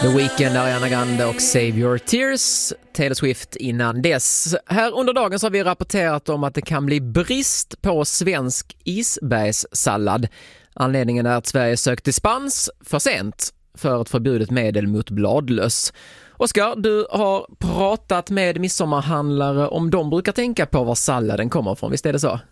The Weeknd, Ariana Grande och Save Your Tears. Taylor Swift innan dess. Här under dagen så har vi rapporterat om att det kan bli brist på svensk isbergssallad. Anledningen är att Sverige sökt dispens för sent för ett förbjudet medel mot bladlöss. Oskar, du har pratat med midsommarhandlare om de brukar tänka på var salladen kommer ifrån. Visst är det så?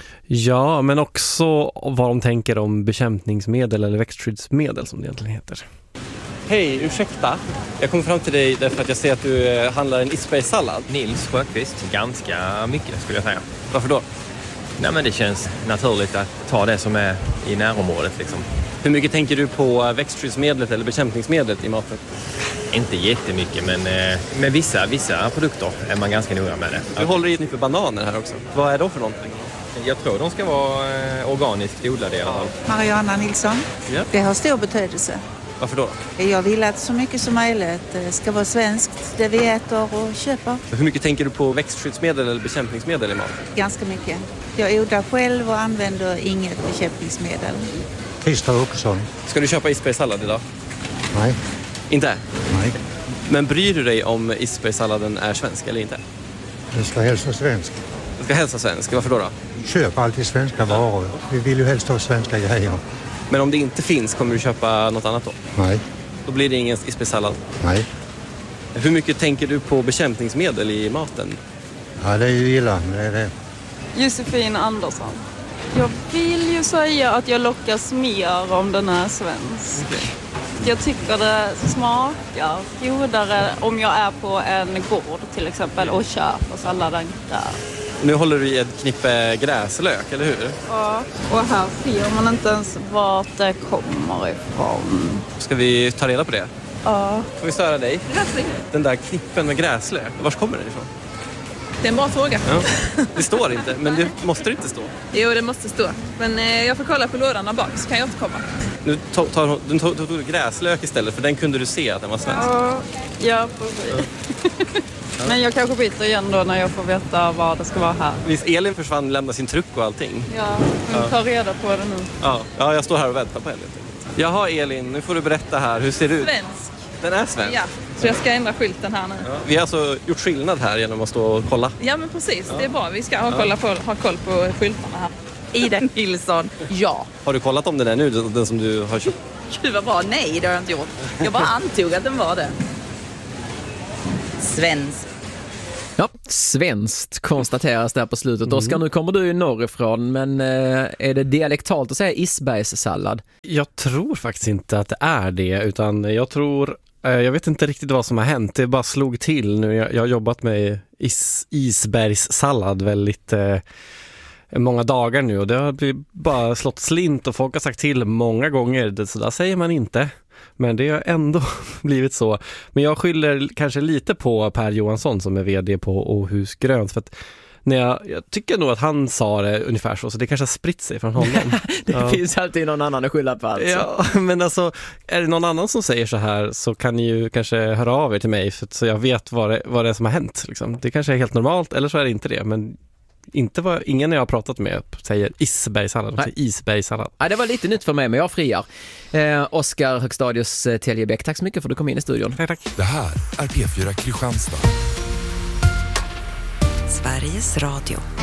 Ja, men också vad de tänker om bekämpningsmedel eller växtskyddsmedel som det egentligen heter. Hej, ursäkta. Jag kom fram till dig därför att jag ser att du handlar en isbergssallad. Nils Sjöqvist, ganska mycket skulle jag säga. Varför då? Nej, men det känns naturligt att ta det som är i närområdet liksom. Hur mycket tänker du på växtskyddsmedlet eller bekämpningsmedlet i maten? Inte jättemycket, men med vissa produkter är man ganska noga med det. Du håller i ett nytt med bananer här också. Vad är de för någonting? Jag tror de ska vara organiskt odlade i alla fall. Mariana Nilsson. Ja. Det har stor betydelse. Varför då? Jag vill att så mycket som möjligt ska vara svenskt, det vi äter och köper. Hur mycket tänker du på växtskyddsmedel eller bekämpningsmedel i maten? Ganska mycket. Jag odlar själv och använder inget bekämpningsmedel. Christer Åkesson. Ska du köpa isbergssallad idag? Nej. Inte? Nej. Men bryr du dig om isbergssalladen är svensk eller inte? Det ska helst vara svensk. Det ska hälsa svensk. Varför då? Köp alltid svenska varor. Vi vill ju helst ha svenska grejer. Men om det inte finns, kommer du köpa något annat då? Nej. Då blir det ingen isbergssallad. Nej. Hur mycket tänker du på bekämpningsmedel i maten? Ja, det är ju illa. Det är det. Josefin Andersson. Jag vill ju säga att jag lockas mer om den är svensk. Okay. Jag tycker det smakar godare om jag är på en gård till exempel och köper salladen där. Nu håller du i ett knippe gräslök, eller hur? Ja, och här ser man inte ens vart det kommer ifrån. Ska vi ta reda på det? Ja. Får vi störa dig? Den där knippen med gräslök, var kommer den ifrån? Det är en bra fråga. Ja. Det står inte, men det måste inte stå. Jo, det måste stå. Men jag får kolla på lådan där bak så kan jag återkomma. Nu tog du gräslök istället, för den kunde du se att den var svensk. Ja, precis. Men jag kanske byter igen då när jag får veta vad det ska vara här. Visst, Elin försvann, lämnade sin truck och allting. Ja, hon tar reda på det nu. Ja, jag står här och väntar på Elin. Jaha Elin, nu får du berätta här. Hur ser det ut? Svensk. Den är svensk? Ja, så jag ska ändra skylten här nu. Ja. Vi har alltså gjort skillnad här genom att stå och kolla. Ja, men precis. Det är bra. Vi ska ha koll på skyltarna här. Ida Nilsson, ja. Har du kollat om den är nu, den som du har köpt? Gud vad bra. Nej, det har jag inte gjort. Jag bara antog att den var det. Svensk. Ja, svenskt konstateras där på slutet. Oskar, nu kommer du ju norrifrån, men är det dialektalt att säga isbergssallad? Jag tror faktiskt inte att det är det, utan jag vet inte riktigt vad som har hänt. Det bara slog till nu. Jag har jobbat med isbergssallad väldigt många dagar nu och det har bara slått slint och folk har sagt till många gånger. Så där säger man inte. Men det har ändå blivit så. Men jag skyller kanske lite på Per Johansson som är vd på Åhus Grönt. För att jag tycker nog att han sa det ungefär så det kanske har spritt sig från honom. Det finns alltid någon annan att skylla på alltså. Ja, men alltså är det någon annan som säger så här så kan ni ju kanske höra av er till mig så jag vet vad det är som har hänt. Liksom. Det kanske är helt normalt eller så är det inte det. Men ingen jag har pratat med säger isbergssallad, de säger isbergssallad. Ja, det var lite nytt för mig, men jag friar. Oskar Högstadius Teljebäck, tack så mycket för att du kom in i studion. Tack. Det här är P4 Kristianstad. Sveriges Radio.